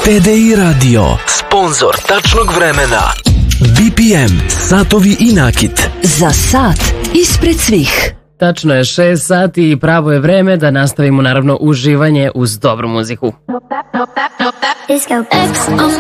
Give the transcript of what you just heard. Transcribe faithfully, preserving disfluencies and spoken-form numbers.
T D I Radio, sponzor tačnog vremena. B P M, satovi i nakit. Za sat ispred svih. Tačno je šest sati i pravo je vreme da nastavimo naravno uživanje uz dobru muziku. X on